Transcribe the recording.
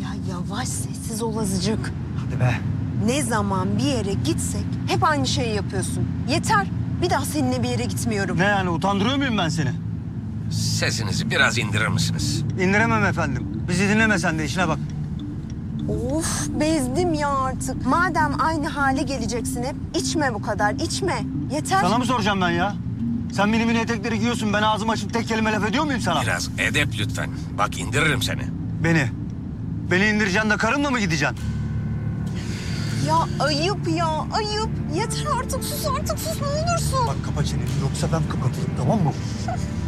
Ya yavaş sessiz ol azıcık. Hadi be. Ne zaman bir yere gitsek hep aynı şeyi yapıyorsun. Yeter. Bir daha seninle bir yere gitmiyorum. Ne yani utandırıyor muyum ben seni? Sesinizi biraz indirir misiniz? İndiremem efendim. Bizi dinleme sen de işine bak. Of bezdim ya artık. Madem aynı hale geleceksin hep içme bu kadar içme. Yeter. Sana mı soracağım ben ya? Sen benim etekleri giyiyorsun. Ben ağzımı açıp tek kelime laf ediyor muyum sana? Biraz edep lütfen. Bak indiririm seni. Beni. Beni indireceksin de karınla mı gideceksin? Ya ayıp ya ayıp. Yeter artık sus ne olursun. Bak kapa çeneni yoksa ben kapatırım tamam mı?